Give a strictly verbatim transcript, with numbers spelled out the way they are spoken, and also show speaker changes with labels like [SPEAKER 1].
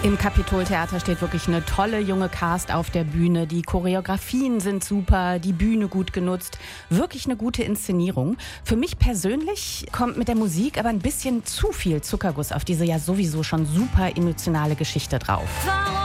[SPEAKER 1] Im Kapitoltheater steht wirklich eine tolle junge Cast auf der Bühne. Die Choreografien sind super, die Bühne gut genutzt. Wirklich eine gute Inszenierung. Für mich persönlich kommt mit der Musik aber ein bisschen zu viel Zuckerguss auf diese ja sowieso schon super emotionale Geschichte drauf.